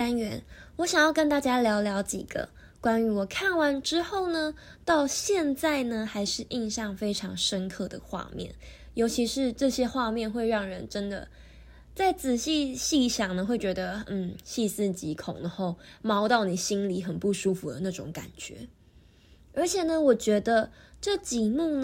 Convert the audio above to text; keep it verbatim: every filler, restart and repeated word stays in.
单元，我想要跟大家聊聊几个关于我看完之后呢，到现在呢还是印象非常深刻的画面，尤其是这些画面会让人真的再仔细细想呢，会觉得嗯细思极恐，然后毛到你心里很不舒服的那种感觉。而且呢，我觉得这几幕呢